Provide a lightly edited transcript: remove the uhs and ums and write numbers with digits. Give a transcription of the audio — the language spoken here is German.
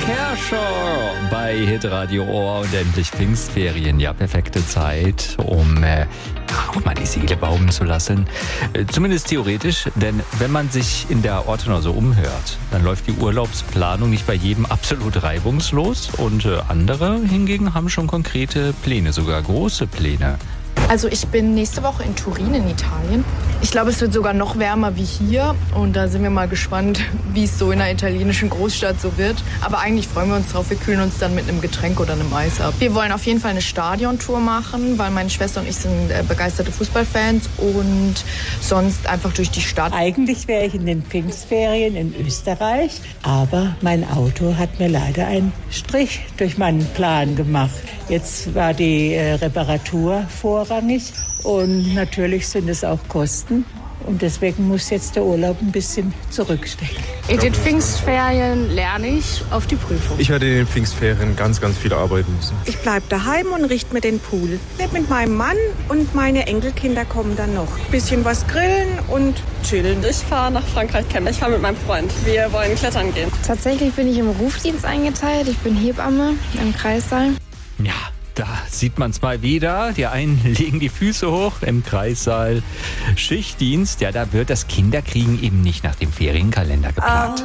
Kershaw bei Hitradio Ohr und endlich Pfingstferien. Ja, perfekte Zeit, um auch mal die Seele baumeln zu lassen. Zumindest theoretisch, denn wenn man sich in der Ortenau so umhört, dann läuft die Urlaubsplanung nicht bei jedem absolut reibungslos und andere hingegen haben schon konkrete Pläne, sogar große Pläne. Also ich bin nächste Woche in Turin in Italien. Ich glaube, es wird sogar noch wärmer wie hier und da sind wir mal gespannt, wie es so in einer italienischen Großstadt so wird. Aber eigentlich freuen wir uns drauf, wir kühlen uns dann mit einem Getränk oder einem Eis ab. Wir wollen auf jeden Fall eine Stadiontour machen, weil meine Schwester und ich sind begeisterte Fußballfans und sonst einfach durch die Stadt. Eigentlich wäre ich in den Pfingstferien in Österreich, aber mein Auto hat mir leider einen Strich durch meinen Plan gemacht. Jetzt war die Reparatur vorrangig und natürlich sind es auch Kosten und deswegen muss jetzt der Urlaub ein bisschen zurückstecken. In den Pfingstferien lerne ich auf die Prüfung. Ich werde in den Pfingstferien ganz viel arbeiten müssen. Ich bleibe daheim und richte mir den Pool. Ich lebe mit meinem Mann und meine Enkelkinder kommen dann noch. Bisschen was grillen und chillen. Ich fahre nach Frankreich campen. Ich fahre mit meinem Freund. Wir wollen klettern gehen. Tatsächlich bin ich im Rufdienst eingeteilt. Ich bin Hebamme im Kreissaal. Ja, da sieht man es mal wieder. Die einen legen die Füße hoch im Kreissaal. Schichtdienst, ja, da wird das Kinderkriegen eben nicht nach dem Ferienkalender geplant.